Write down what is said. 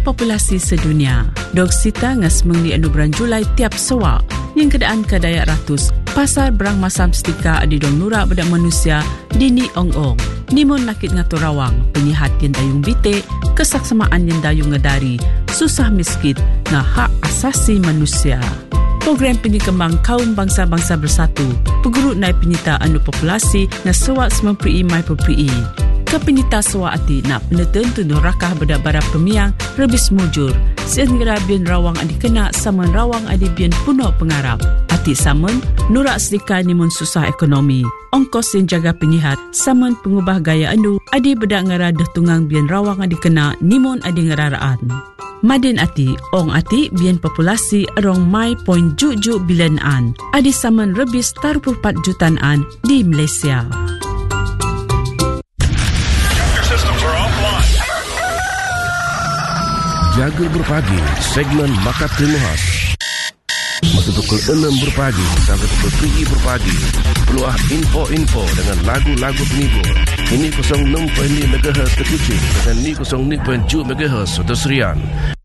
populasi sedunia. Dog sita ngas mengli anu bulan Julai tiap sewak. Yang kedaan ke dayak ratus, pasar berang masam setika adi dong nurak bedak manusia dini ong-ong. Nimun nakit ngatur rawang, penyihat yang dayung bitik, kesaksamaan yang dayung ngedari, susah miskin, ngah hak asasi manusia. Program penyekembang kaum bangsa-bangsa bersatu, pegurut naik penyita anu populasi ngah sewak 90 mai perpui. Kepenita sewak ati nak peneten tunuh rakah bedak barang pemiang rebis mujur. Sehingga bian rawang adi kena saman rawang adi bian puno pengarap. Ati saman nurak sedika nimun susah ekonomi. Ongkos yang jaga penyihat saman pengubah gaya anu adi bedak ngara tungang bian rawang adi kena nimun adi ngeraraan. Madin ati, ong ati bian populasi arong mai poin juk bilion an. Adi saman rebis 44 jutaan an di Malaysia. Jaga berpagi, segmen Bakat Terima Khas. Masa pukul 6 berpagi sampai pukul 7 berpagi. Peluah info-info dengan lagu-lagu penghibur. Ini 06.5 MHz Terkucing dengan ni 02.7 MHz Sudah Serian.